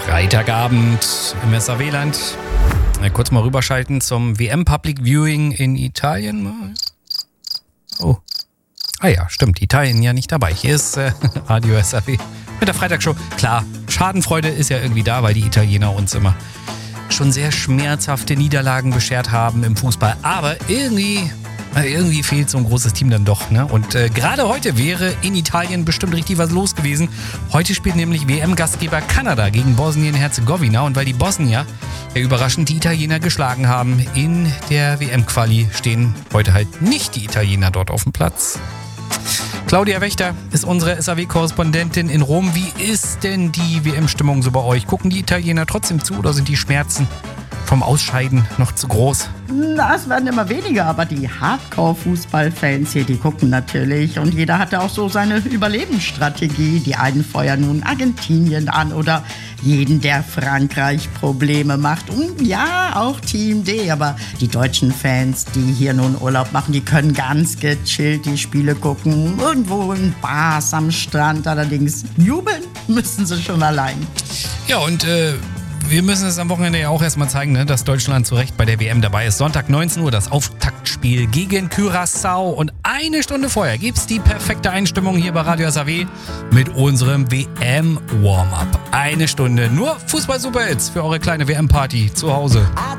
Freitagabend im SAW-Land. Kurz mal rüberschalten zum WM Public Viewing in Italien. Oh. Ah ja, stimmt, Italien ja nicht dabei. Hier ist Radio SAW mit der Freitagsshow. Klar, Schadenfreude ist ja irgendwie da, weil die Italiener uns immer schon sehr schmerzhafte Niederlagen beschert haben im Fußball. Aber irgendwie fehlt so ein großes Team dann doch, ne? Und gerade heute wäre in Italien bestimmt richtig was los gewesen. Heute spielt nämlich WM-Gastgeber Kanada gegen Bosnien-Herzegowina. Und weil die Bosnier ja überraschend die Italiener geschlagen haben in der WM-Quali, stehen heute halt nicht die Italiener dort auf dem Platz. Claudia Wächter ist unsere SAW-Korrespondentin in Rom. Wie ist denn die WM-Stimmung so bei euch? Gucken die Italiener trotzdem zu oder sind die Schmerzen vom Ausscheiden noch zu groß? Na, es werden immer weniger, aber die Hardcore-Fußballfans hier, die gucken natürlich. Und jeder hatte auch so seine Überlebensstrategie. Die einen feuern nun Argentinien an oder jeden, der Frankreich Probleme macht. Und ja, auch Team D. Aber die deutschen Fans, die hier nun Urlaub machen, die können ganz gechillt die Spiele gucken. Irgendwo in Bars am Strand. Allerdings jubeln müssen sie schon allein. Ja, und wir müssen es am Wochenende ja auch erstmal zeigen, ne, dass Deutschland zu Recht bei der WM dabei ist. Sonntag 19 Uhr das Auftaktspiel gegen Curaçao. Und eine Stunde vorher gibt's die perfekte Einstimmung hier bei Radio SAW mit unserem WM-Warm-Up. Eine Stunde nur Fußball-Super-Hits für eure kleine WM-Party zu Hause.